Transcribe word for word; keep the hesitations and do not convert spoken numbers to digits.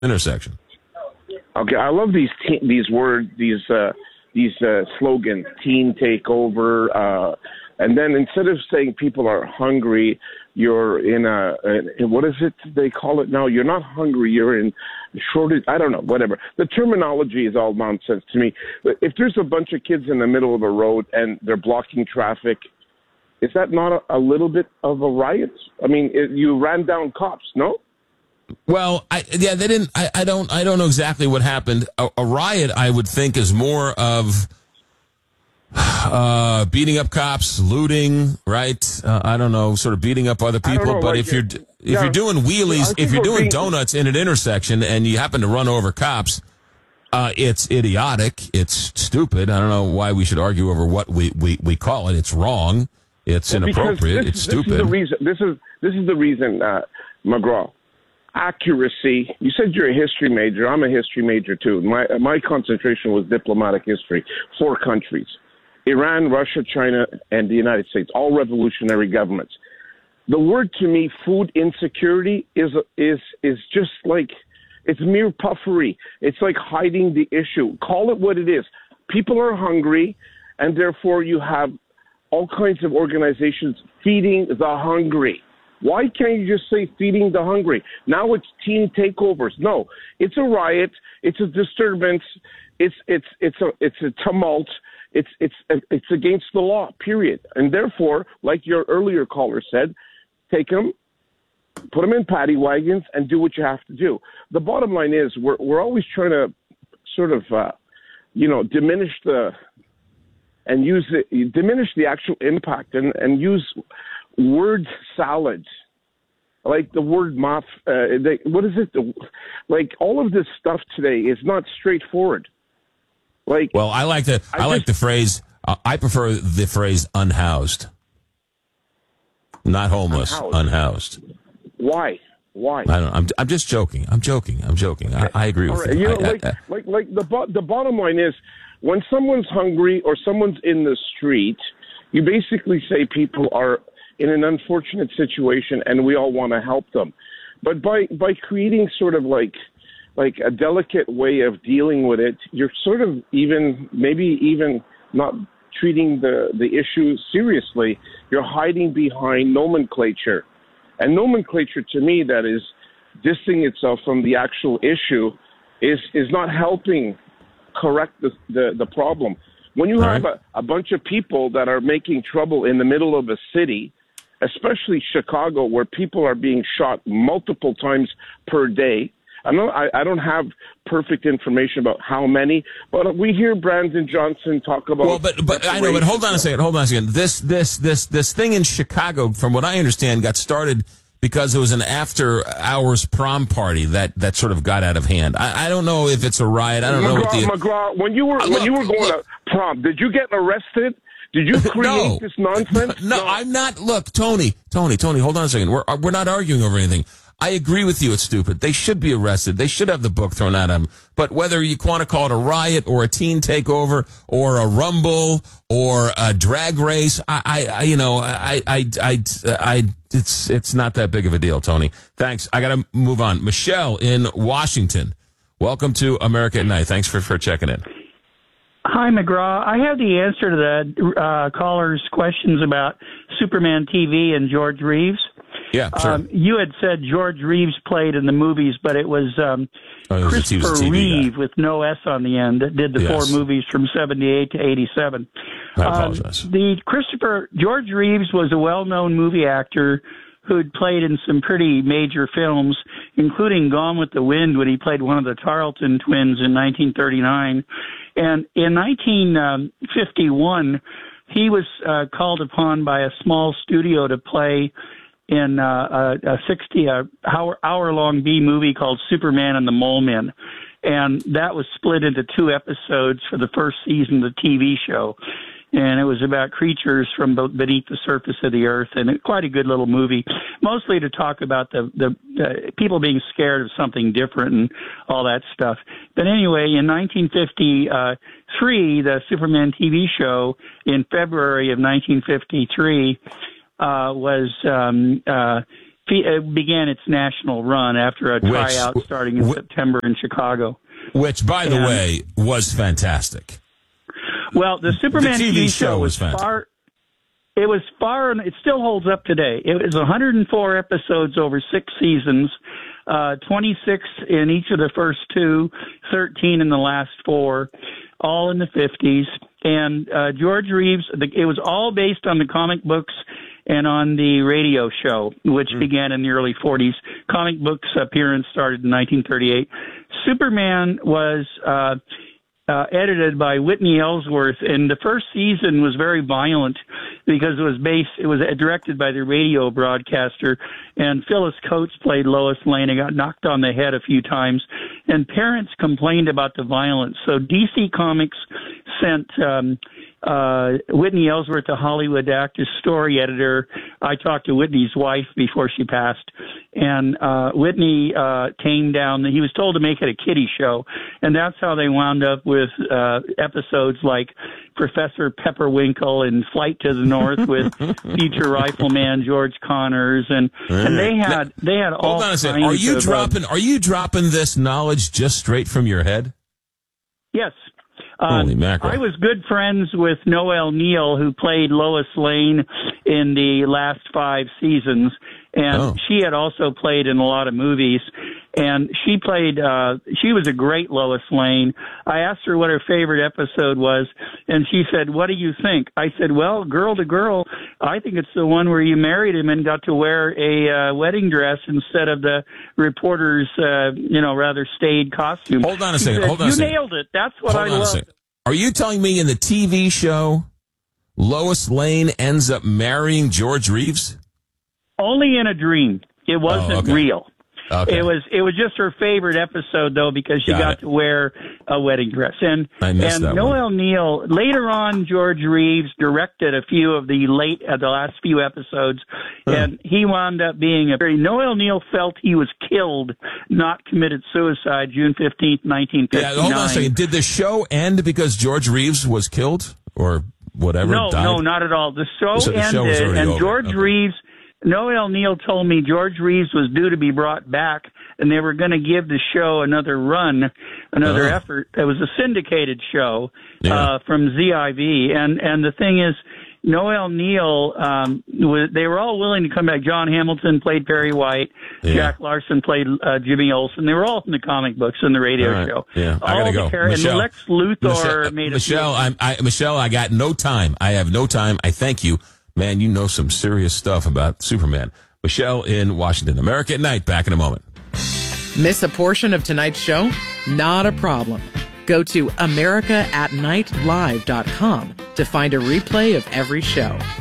intersection. Okay, I love these te- these words, these uh, these uh, slogans, teen takeover, uh, and then instead of saying people are hungry, you're in a, a what is it they call it now? You're not hungry, you're in shortage. I don't know, whatever. The terminology is all nonsense to me. If there's a bunch of kids in the middle of a road and they're blocking traffic, is that not a, a little bit of a riot? I mean, it, you ran down cops, no? Well, I, yeah, they didn't. I, I don't. I don't know exactly what happened. A, a riot, I would think, is more of uh, beating up cops, looting, right? Uh, I don't know, sort of beating up other people. know, but like, if you're if yeah, you're doing wheelies, if you're doing being... donuts in an intersection and you happen to run over cops, uh, it's idiotic. It's stupid. I don't know why we should argue over what we, we, we call it. It's wrong. It's well, inappropriate. This, it's this stupid. Is the reason, this is this is the reason, uh, McGraw. Accuracy. You said you're a history major. I'm a history major too. My my concentration was diplomatic history. Four countries: Iran, Russia, China, and the United States. All revolutionary governments. The word to me, food insecurity, is is is just like it's mere puffery. It's like hiding the issue. Call it what it is. People are hungry, and therefore you have all kinds of organizations feeding the hungry. Why can't you just say feeding the hungry? Now it's teen takeovers. No, it's a riot. It's a disturbance. It's it's it's a it's a tumult. It's it's it's against the law. Period. And therefore, like your earlier caller said, take them, put them in paddy wagons, and do what you have to do. The bottom line is we're we're always trying to sort of uh, you know diminish the and use the diminish the actual impact and and use word salad, like the word moth. Uh, they, what is it? Like all of this stuff today is not straightforward. Like, well, I like the I, I like just, the phrase. Uh, I prefer the phrase unhoused, not homeless. Unhoused. unhoused. Why? Why? I don't. I'm. I'm just joking. I'm joking. I'm joking. I, I agree with right. you. You know, I, like, I, I, like, like the bo- the bottom line is, when someone's hungry or someone's in the street, you basically say people are in an unfortunate situation and we all want to help them. But by, by creating sort of like like a delicate way of dealing with it, you're sort of even, maybe even not treating the, the issue seriously. You're hiding behind nomenclature. And nomenclature to me that is distancing itself from the actual issue is, is not helping correct the, the, the problem. When you have a, a bunch of people that are making trouble in the middle of a city, especially Chicago, where people are being shot multiple times per day. I know I, I don't have perfect information about how many, but we hear Brandon Johnson talk about. Well, but but I know. But hold on a second. Hold on a second. This this this this thing in Chicago, from what I understand, got started because it was an after-hours prom party that, that sort of got out of hand. I, I don't know if it's a riot. I don't McGraw, know what the McGraw, when you were uh, when look, you were going look, to prom, did you get arrested? Did you create no. this nonsense? No, no, I'm not. Look, Tony, Tony, Tony, hold on a second. We're we're not arguing over anything. I agree with you. It's stupid. They should be arrested. They should have the book thrown at them. But whether you want to call it a riot or a teen takeover or a rumble or a drag race, I, I, I you know, I, I, I, I, it's it's not that big of a deal, Tony. Thanks. I got to move on. Michelle in Washington. Welcome to America at Night. Thanks for, for checking in. Hi, McGraw. I have the answer to the uh, caller's questions about Superman T V and George Reeves. Yeah, sure. Um, you had said George Reeves played in the movies, but it was, um, oh, it was Christopher Reeve with no S on the end that did the yes. four movies from seventy-eight to eighty-seven. I apologize. Um, the Christopher George Reeves was a well-known movie actor who'd played in some pretty major films, including Gone with the Wind, when he played one of the Tarleton twins in nineteen thirty-nine. And in nineteen fifty-one, he was uh, called upon by a small studio to play in uh, a, a sixty uh, hour, hour long B movie called Superman and the Mole Men. And that was split into two episodes for the first season of the T V show. And it was about creatures from beneath the surface of the earth, and it, quite a good little movie, mostly to talk about the, the, the people being scared of something different and all that stuff. But anyway, in nineteen fifty-three, the Superman T V show in February of nineteen fifty-three uh, was um, uh, it began its national run after a tryout which, starting in wh- September in Chicago. Which, by the and, way, was fantastic. Well, the Superman the T V, T V show was fantastic. far. It was far, it still holds up today. It was one hundred four episodes over six seasons, uh, twenty-six in each of the first two, thirteen in the last four, all in the fifties. And uh, George Reeves, the, it was all based on the comic books and on the radio show, which mm. began in the early forties. Comic books appearance started in nineteen thirty-eight. Superman was uh, uh, edited by Whitney Ellsworth, and the first season was very violent because it was based, it was directed by the radio broadcaster, and Phyllis Coates played Lois Lane and got knocked on the head a few times, and parents complained about the violence. So D C Comics sent um, uh, Whitney Ellsworth, the Hollywood Actors story editor. I talked to Whitney's wife before she passed, and uh, Whitney uh, came down. He was told to make it a kiddie show, and that's how they wound up with uh, episodes like Professor Pepperwinkle and Flight to the North with future rifleman George Connors, and, and they had they had all. Hold on a second. Are you of, dropping? Are you dropping this knowledge just straight from your head? Yes. Holy uh, mackerel. I was good friends with Noelle Neal, who played Lois Lane in the last five seasons, and oh. she had also played in a lot of movies. And she played, uh, she was a great Lois Lane. I asked her what her favorite episode was, and she said, "What do you think?" I said, "Well, girl to girl, I think it's the one where you married him and got to wear a uh, wedding dress instead of the reporter's, uh, you know, rather staid costume." Hold on a she second. Said, Hold on you a second. nailed it. That's what Hold I on love. a second. Are you telling me in the T V show, Lois Lane ends up marrying George Reeves? Only in a dream. It wasn't oh, okay. real. Okay. It was it was just her favorite episode, though, because she got, got it. to wear a wedding dress. And I missed and that Noelle one. Neal, later on, George Reeves directed a few of the late uh, the last few episodes, huh. and he wound up being a very. Noelle Neal felt he was killed, not committed suicide, June fifteenth, nineteen fifty-nine. Yeah, hold on a second. Did the show end because George Reeves was killed or whatever? No, died? no, not at all. The show so the ended, show was already and over. George okay. Reeves. Noelle Neal told me George Reeves was due to be brought back, and they were going to give the show another run, another oh. effort. It was a syndicated show yeah. uh, from Z I V, and and the thing is, Noelle Neal, um, was, they were all willing to come back. John Hamilton played Perry White. Yeah. Jack Larson played uh, Jimmy Olsen. They were all from the comic books and the radio right. show. Yeah, I gotta go. Char- Michelle, and Lex Luthor Michelle, made a Michelle, few- I'm, I, Michelle, I got no time. I have no time. I thank you. Man, you know some serious stuff about Superman. Michelle in Washington. America at Night. Back in a moment. Miss a portion of tonight's show? Not a problem. Go to america at night live dot com to find a replay of every show.